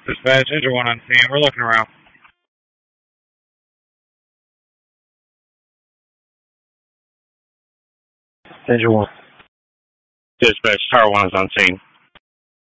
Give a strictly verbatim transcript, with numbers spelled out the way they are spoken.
Dispatch, Engine one on scene. We're looking around. Engine one. Dispatch, Tower one is on scene.